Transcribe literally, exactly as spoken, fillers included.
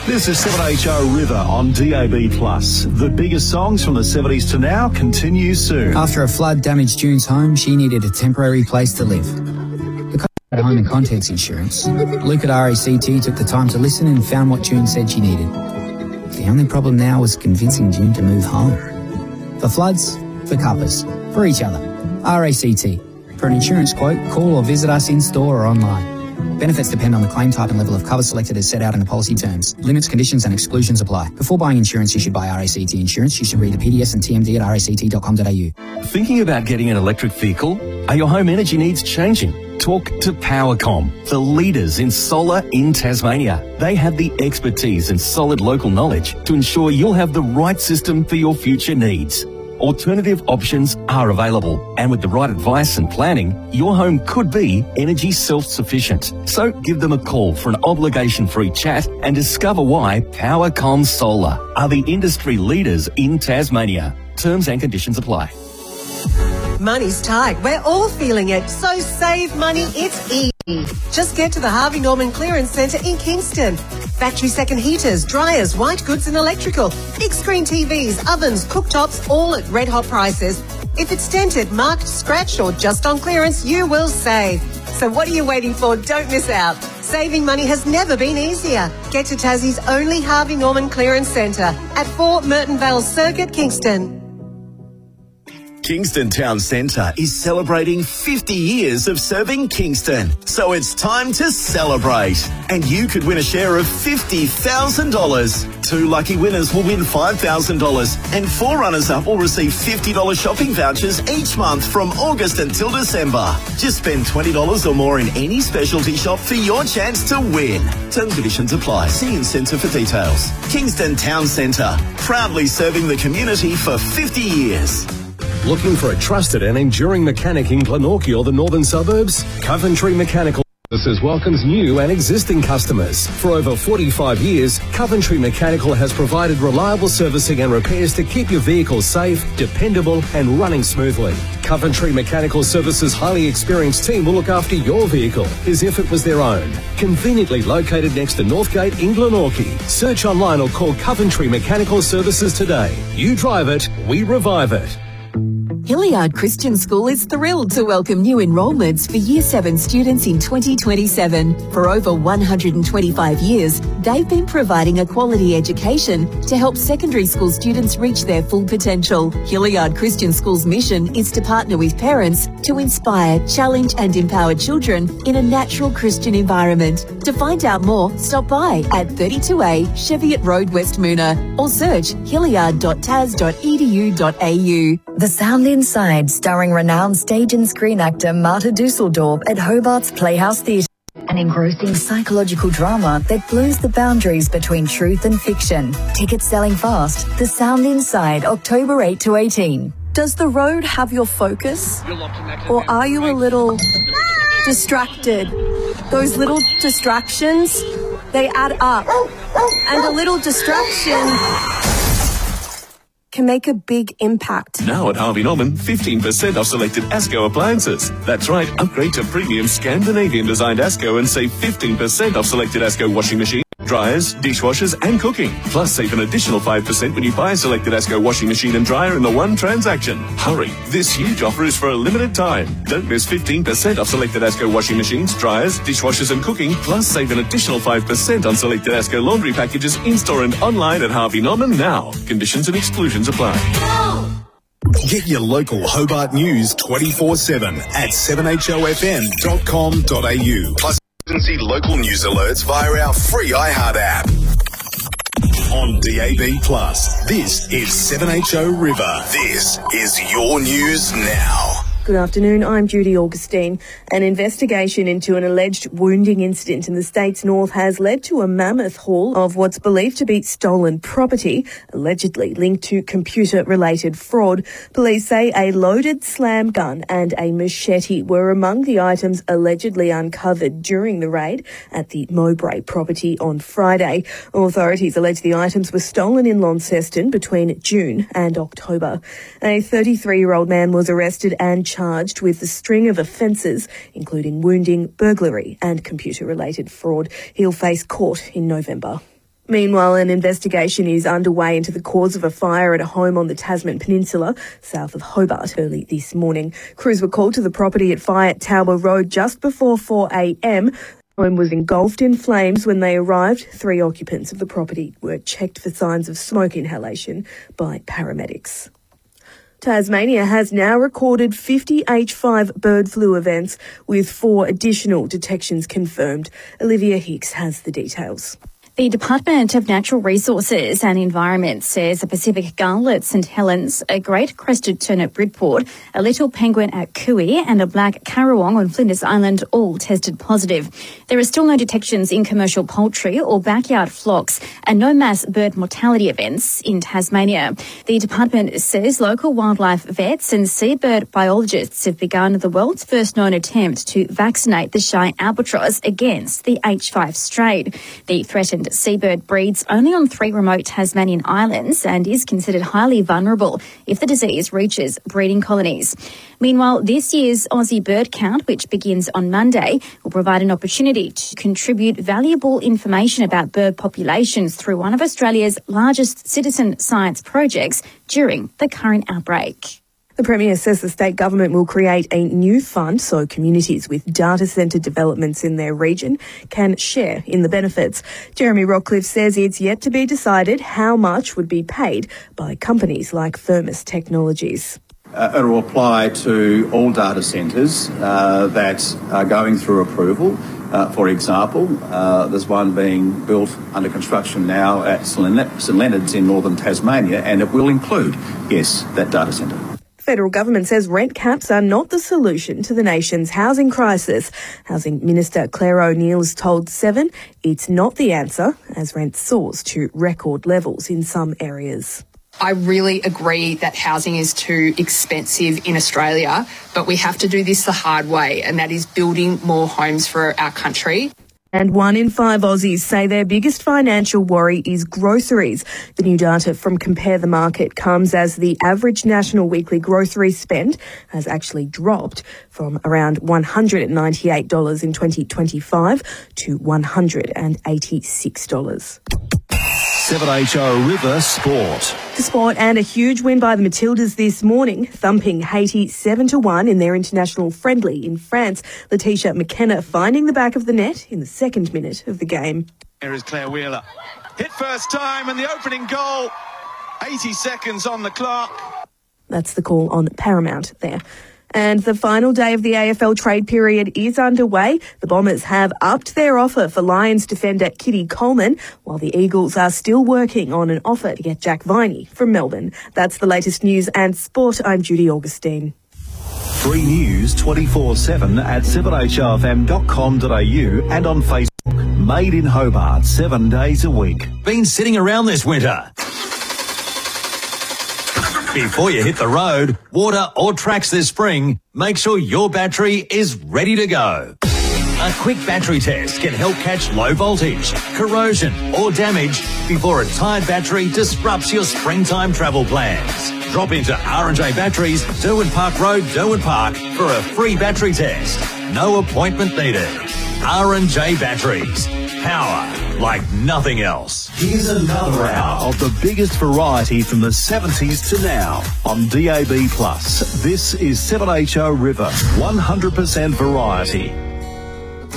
This is seven H O River on D A B plus. The biggest songs from the seventies to now continue soon. After a flood damaged June's home, she needed a temporary place to live. Because of home and contents insurance, Luke at R A C T took the time to listen and found what June said she needed. The only problem now was convincing June to move home. For floods, for couples, for each other. R A C T. For an insurance quote, call or visit us in-store or online. Benefits depend on the claim type and level of cover selected as set out in the policy terms. Limits, conditions and exclusions apply. Before buying insurance issued by R A C T Insurance, you should read the P D S and T M D at r a c t dot com dot a u. Thinking about getting an electric vehicle? Are your home energy needs changing? Talk to Powercom, the leaders in solar in Tasmania. They have the expertise and solid local knowledge to ensure you'll have the right system for your future needs. Alternative options are available, and with the right advice and planning, your home could be energy self-sufficient. So give them a call for an obligation-free chat and discover why Powercom Solar are the industry leaders in Tasmania. Terms and conditions apply. Money's tight. We're all feeling it. So save money. It's easy. Just get to the Harvey Norman Clearance Centre in Kingston. Factory second heaters, dryers, white goods and electrical. Big screen T Vs, ovens, cooktops, all at red hot prices. If it's dented, marked, scratched or just on clearance, you will save. So what are you waiting for? Don't miss out. Saving money has never been easier. Get to Tassie's only Harvey Norman Clearance Centre at four Merton Vale Circuit, Kingston. Kingston Town Centre is celebrating fifty years of serving Kingston. So it's time to celebrate. And you could win a share of fifty thousand dollars. Two lucky winners will win five thousand dollars and four runners-up will receive fifty dollars shopping vouchers each month from August until December. Just spend twenty dollars or more in any specialty shop for your chance to win. Terms and conditions apply. See Incentive for details. Kingston Town Centre, proudly serving the community for fifty years. Looking for a trusted and enduring mechanic in Glenorchy or the northern suburbs? Coventry Mechanical Services welcomes new and existing customers. For over forty-five years, Coventry Mechanical has provided reliable servicing and repairs to keep your vehicle safe, dependable and running smoothly. Coventry Mechanical Services' highly experienced team will look after your vehicle as if it was their own. Conveniently located next to Northgate in Glenorchy. Search online or call Coventry Mechanical Services today. You drive it, we revive it. Hilliard Christian School is thrilled to welcome new enrolments for Year seven students in twenty twenty-seven. For over one hundred twenty-five years, they've been providing a quality education to help secondary school students reach their full potential. Hilliard Christian School's mission is to partner with parents to inspire, challenge and empower children in a natural Christian environment. To find out more, stop by at thirty-two A Cheviot Road, West Moona, or search hilliard dot t a s dot e d u dot a u. The Sound Inside, starring renowned stage and screen actor Marta Dusseldorp at Hobart's Playhouse Theatre. An engrossing psychological drama that blurs the boundaries between truth and fiction. Tickets selling fast. The Sound Inside, October eighth to eighteenth. Does the road have your focus? Or are you a little distracted? Those little distractions, they add up. And a little distraction can make a big impact. Now at Harvey Norman, fifteen percent off selected ASCO appliances. That's right, upgrade to premium Scandinavian designed ASCO and save fifteen percent off selected ASCO washing machine, dryers, dishwashers and cooking. Plus save an additional five percent when you buy a selected ASCO washing machine and dryer in the one transaction. Hurry, this huge offer is for a limited time. Don't miss fifteen percent off selected ASCO washing machines, dryers, dishwashers and cooking. Plus save an additional five percent on selected ASCO laundry packages in-store and online at Harvey Norman now. Conditions and exclusions apply. Get your local Hobart news twenty-four seven at seven h o f m dot com dot a u. Plus, see local news alerts via our free iHeart app. On D A B plus, this is seven H O River. This is your news now. Good afternoon, I'm Judy Augustine. An investigation into an alleged wounding incident in the state's north has led to a mammoth haul of what's believed to be stolen property, allegedly linked to computer-related fraud. Police say a loaded slam gun and a machete were among the items allegedly uncovered during the raid at the Mowbray property on Friday. Authorities allege the items were stolen in Launceston between June and October. A thirty-three-year-old man was arrested and charged with a string of offences, including wounding, burglary and computer-related fraud. He'll face court in November. Meanwhile, an investigation is underway into the cause of a fire at a home on the Tasman Peninsula, south of Hobart, early this morning. Crews were called to the property at Fire Tower Road just before four a.m. The home was engulfed in flames when they arrived. Three occupants of the property were checked for signs of smoke inhalation by paramedics. Tasmania has now recorded fifty H five bird flu events, with four additional detections confirmed. Olivia Hicks has the details. The Department of Natural Resources and Environment says a Pacific gull at St Helens, a great crested tern at Bridport, a little penguin at Cooey and a black currawong on Flinders Island all tested positive. There are still no detections in commercial poultry or backyard flocks and no mass bird mortality events in Tasmania. The department says local wildlife vets and seabird biologists have begun the world's first known attempt to vaccinate the shy albatross against the H five strain. The threatened seabird breeds only on three remote Tasmanian islands and is considered highly vulnerable if the disease reaches breeding colonies. Meanwhile, this year's Aussie Bird Count, which begins on Monday, will provide an opportunity to contribute valuable information about bird populations through one of Australia's largest citizen science projects during the current outbreak. The Premier says the state government will create a new fund so communities with data centre developments in their region can share in the benefits. Jeremy Rockcliffe says it's yet to be decided how much would be paid by companies like Firmus Technologies. Uh, it will apply to all data centres uh, that are going through approval. Uh, for example, uh, there's one being built under construction now at St Leonard's in northern Tasmania, and it will include, yes, that data centre. Federal government says rent caps are not the solution to the nation's housing crisis. Housing Minister Claire O'Neil has told Seven it's not the answer as rent soars to record levels in some areas. I really agree that housing is too expensive in Australia, but we have to do this the hard way, and that is building more homes for our country. And one in five Aussies say their biggest financial worry is groceries. The new data from Compare the Market comes as the average national weekly grocery spend has actually dropped from around one hundred ninety-eight dollars in twenty twenty-five to one hundred eighty-six dollars. seven H O River Sport. To sport, and a huge win by the Matildas this morning, thumping Haiti seven to one in their international friendly in France. Letitia McKenna finding the back of the net in the second minute of the game. Here is Claire Wheeler. Hit first time and the opening goal. eighty seconds on the clock. That's the call on Paramount there. And the final day of the A F L trade period is underway. The Bombers have upped their offer for Lions defender Kitty Coleman, while the Eagles are still working on an offer to get Jack Viney from Melbourne. That's the latest news and sport. I'm Judy Augustine. Free news twenty-four seven at seven h o f m dot com dot a u and on Facebook. Made in Hobart, seven days a week. Been sitting around this winter? Before you hit the road, water or tracks this spring, make sure your battery is ready to go. A quick battery test can help catch low voltage, corrosion or damage before a tired battery disrupts your springtime travel plans. Drop into R and J Batteries, Derwent Park Road, Derwent Park for a free battery test. No appointment needed. R and J Batteries. Power like nothing else. Here's another hour of the biggest variety from the seventies to now on D A B plus. This is seven H O River, one hundred percent variety.